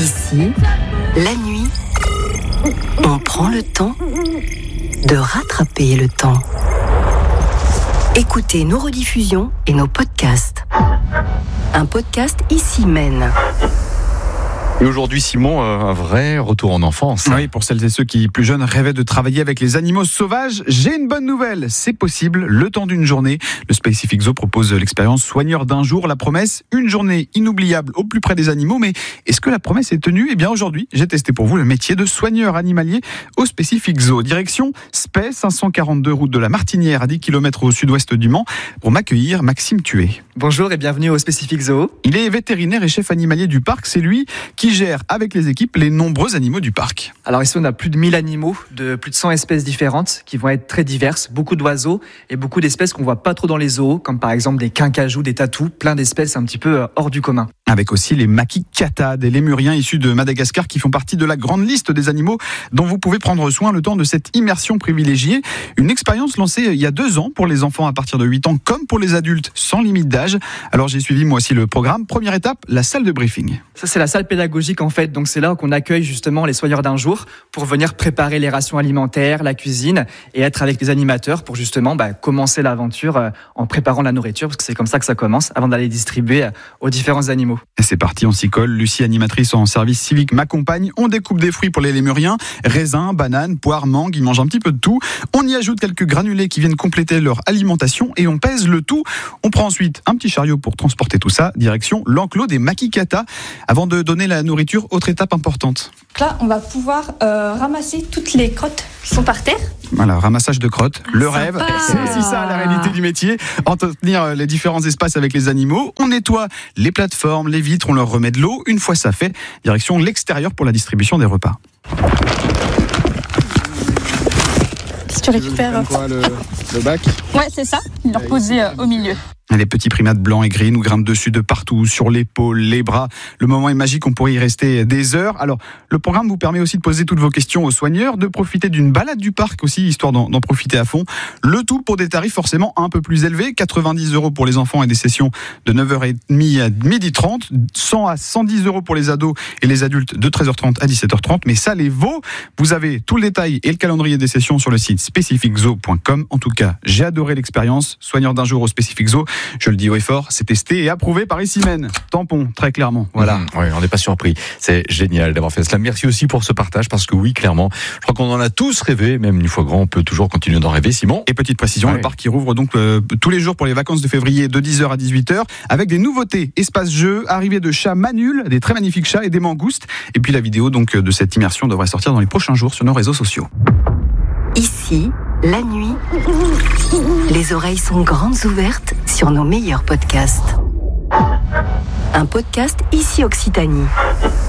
Ici, la nuit, on prend le temps de rattraper le temps. Écoutez nos rediffusions et nos podcasts. Un podcast Ici mène. Et aujourd'hui, Simon, un vrai retour en enfance. Oui, pour celles et ceux qui, plus jeunes, rêvaient de travailler avec les animaux sauvages, j'ai une bonne nouvelle. C'est possible, le temps d'une journée. Le Specific Zoo propose l'expérience soigneur d'un jour. La promesse, une journée inoubliable au plus près des animaux. Mais est-ce que la promesse est tenue ? Eh bien, aujourd'hui, j'ai testé pour vous le métier de soigneur animalier au Specific Zoo. Direction Spey, 542 route de la Martinière, à 10 km au sud-ouest du Mans, pour m'accueillir Maxime Thué. Bonjour et bienvenue au Specific Zoo. Il est vétérinaire et chef animalier du parc. C'est lui qui gère avec les équipes les nombreux animaux du parc. Alors ici on a plus de 1000 animaux de plus de 100 espèces différentes qui vont être très diverses, beaucoup d'oiseaux et beaucoup d'espèces qu'on voit pas trop dans les zoos, comme par exemple des quincajous, des tatous, plein d'espèces un petit peu hors du commun. Avec aussi les makikata, des lémuriens issus de Madagascar qui font partie de la grande liste des animaux dont vous pouvez prendre soin le temps de cette immersion privilégiée. Une expérience lancée il y a 2 ans pour les enfants à partir de 8 ans comme pour les adultes sans limite d'âge. Alors j'ai suivi moi aussi le programme. Première étape, la salle de briefing. Ça c'est la salle pédagogique en fait, donc c'est là qu'on accueille justement les soigneurs d'un jour pour venir préparer les rations alimentaires, la cuisine et être avec les animateurs pour justement commencer l'aventure en préparant la nourriture, parce que c'est comme ça que ça commence avant d'aller distribuer aux différents animaux. Et c'est parti, on s'y colle. Lucie, animatrice en service civique, m'accompagne. On découpe des fruits pour les lémuriens, raisins, bananes, poires, mangues, ils mangent un petit peu de tout. On y ajoute quelques granulés qui viennent compléter leur alimentation et on pèse le tout. On prend ensuite un petit chariot pour transporter tout ça, direction l'enclos des makikata, avant de donner la nourriture. Autre étape importante. Là, on va pouvoir ramasser toutes les crottes qui sont par terre. Voilà, ramassage de crottes, le sympa. rêve, c'est aussi ça la réalité du métier, entretenir les différents espaces avec les animaux. On nettoie les plateformes, les vitres, on leur remet de l'eau. Une fois ça fait, direction l'extérieur pour la distribution des repas. Si tu récupères quoi, le bac ? Ouais, c'est ça. Il leur posait au milieu. Les petits primates blancs et gris nous grimpent dessus de partout, sur l'épaule, les bras. Le moment est magique, on pourrait y rester des heures. Alors, le programme vous permet aussi de poser toutes vos questions aux soigneurs, de profiter d'une balade du parc aussi, histoire d'en profiter à fond. Le tout pour des tarifs forcément un peu plus élevés, 90 € pour les enfants et des sessions de 9h30 à 12h30, 100 à 110 € pour les ados et les adultes de 13h30 à 17h30. Mais ça les vaut. Vous avez tout le détail et le calendrier des sessions sur le site specificzoo.com. En tout cas, j'ai adoré l'expérience. Soigneur d'un jour au Specific Zoo. Je le dis haut et fort, c'est testé et approuvé par Ici mène. Tampon, très clairement. Voilà. Oui, on n'est pas surpris. C'est génial d'avoir fait cela. Merci aussi pour ce partage, parce que oui, clairement, je crois qu'on en a tous rêvé. Même une fois grand, on peut toujours continuer d'en rêver, Simon. Et petite précision, le parc qui rouvre donc tous les jours pour les vacances de février de 10h à 18h, avec des nouveautés, espace jeu, arrivée de chats manuls, des très magnifiques chats et des mangoustes. Et puis la vidéo donc de cette immersion devrait sortir dans les prochains jours sur nos réseaux sociaux. Ici, la nuit, les oreilles sont grandes ouvertes sur nos meilleurs podcasts. Un podcast Ici Occitanie.